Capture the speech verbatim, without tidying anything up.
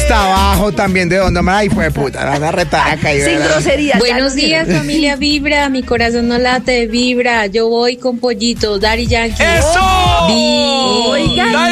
hasta abajo también de donde me ay fue puta, la van a retar acá. Sin grosería. Buenos días, familia Vibra, mi corazón no late, vibra, yo voy con Pollito, Daddy Yankee. ¡Eso! Vi- Oigan.